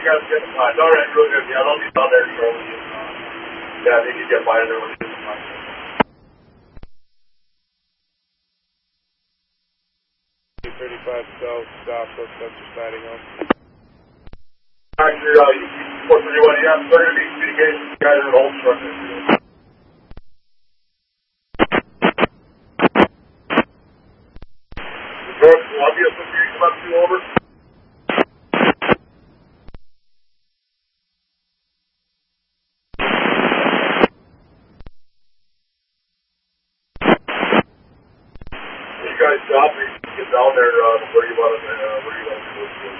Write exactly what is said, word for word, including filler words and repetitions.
guys get uh, it's all right, real good. Yeah, I'll be down there shortly. Uh, yeah, I think you get by there with this. thirty-five South, Southwest Spencer siding home. Actually, uh, four thirty-one, yeah, I'm starting to be communicating with the guys at Old Structure. North Columbia, so you come up to over. You guys stop me, get down there, uh, where you want to, uh, where you want to go to.